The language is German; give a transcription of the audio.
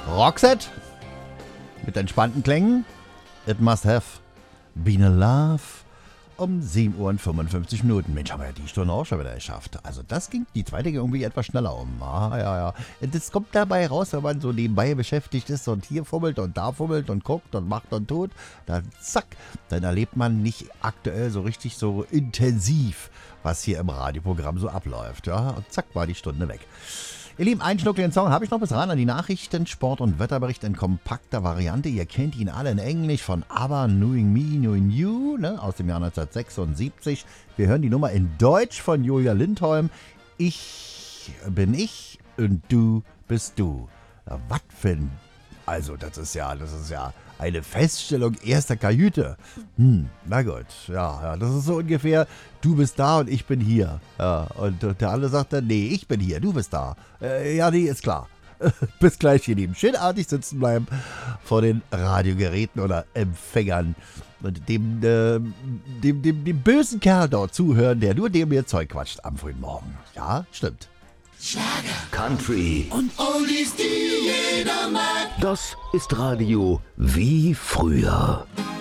Roxette mit entspannten Klängen. It must have been a love. Um 7 Uhr und 55 Minuten. Mensch, haben wir ja die Stunde auch schon wieder geschafft. Also das ging, die zweite ging irgendwie etwas schneller um. Ja. Das kommt dabei raus, wenn man so nebenbei beschäftigt ist und hier fummelt und da fummelt und guckt und macht und tut. Dann zack, dann erlebt man nicht aktuell so richtig so intensiv, was hier im Radioprogramm so abläuft. Ja, und zack, war die Stunde weg. Ihr Lieben, einen schnuckligen Song habe ich noch bis ran an die Nachrichten, Sport und Wetterbericht in kompakter Variante. Ihr kennt ihn alle in Englisch von ABBA, Knowing Me, Knowing You, ne, aus dem Jahr 1976. Wir hören die Nummer in Deutsch von Julia Lindholm. Ich bin ich und du bist du. Ja, was für ein... Also, das ist ja eine Feststellung erster Kajüte. Na gut, ja, das ist so ungefähr, du bist da und ich bin hier. Ja, und der andere sagt dann, nee, ich bin hier, du bist da. Ja, nee, ist klar. Bis gleich, ihr Lieben. Schönartig sitzen bleiben vor den Radiogeräten oder Empfängern und dem bösen Kerl dort zuhören, der nur dem ihr Zeug quatscht am frühen Morgen. Ja, stimmt. Schlager, Country und Oldies, die jeder mag. Das ist Radio wie früher.